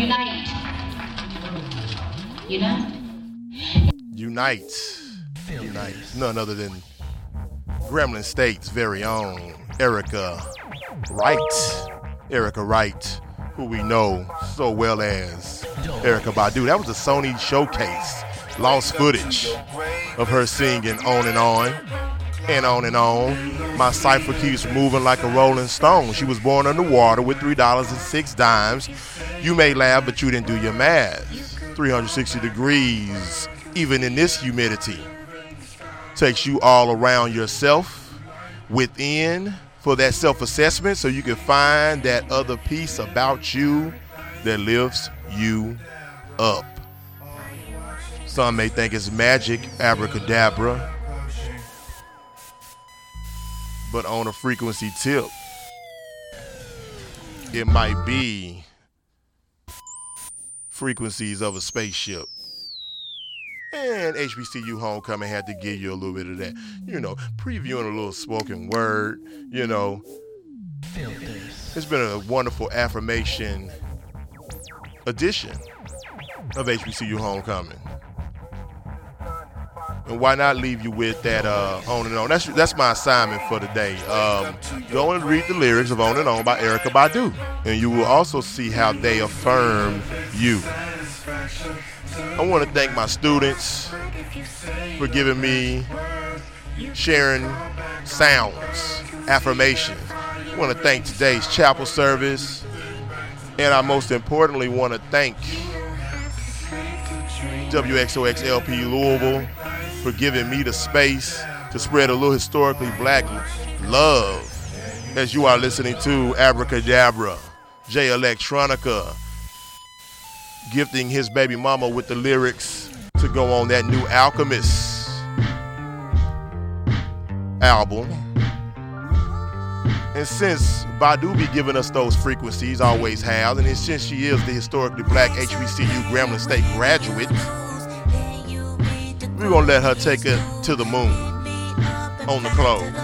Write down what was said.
Unite. You know? Unite. None other than Gremlin State's very own Erica Wright. Erica Wright, who we know so well as Erykah Badu. That was a Sony showcase, lost footage of her singing On and On and On and On. My cipher keeps moving like a rolling stone. She was born underwater with $3.06. You may laugh, but you didn't do your math. 360 degrees, even in this humidity. Takes you all around yourself, within, for that self-assessment, so you can find that other piece about you that lifts you up. Some may think it's magic, abracadabra, but on a frequency tip, it might be frequencies of a spaceship. And HBCU Homecoming had to give you a little bit of that, previewing a little spoken word, It's been a wonderful affirmation edition of HBCU Homecoming. And why not leave you with that On and On? That's my assignment for today. Go and read the lyrics of On and On by Erykah Badu, and you will also see how they affirm you. I want to thank my students for giving me, sharing sounds, affirmations. I want to thank today's chapel service, and I most importantly want to thank WXOX-LP Louisville for giving me the space to spread a little historically black love as you are listening to Abracadabra, J Electronica, gifting his baby mama with the lyrics to go on that new Alchemist album. And since Badu be giving us those frequencies, always has, and since she is the historically black HBCU Gremlin State graduate, we're going to let her take it to the moon on the clothes.